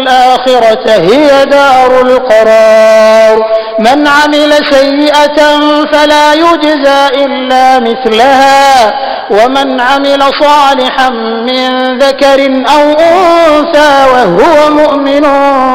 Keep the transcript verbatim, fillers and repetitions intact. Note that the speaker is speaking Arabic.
الآخرة هي دار القرار من عمل سيئة فلا يجزى إلا مثلها ومن عمل صالحا من ذكر أو أنثى وهو مؤمن